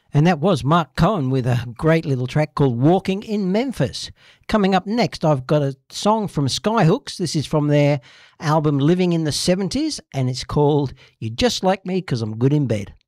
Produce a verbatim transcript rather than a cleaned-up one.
And that was Mark Cohen with a great little track called Walking in Memphis. Coming up next, I've got a song from Skyhooks. This is from their album Living in the seventies, and it's called You Just Like Me 'Cause I'm Good in Bed.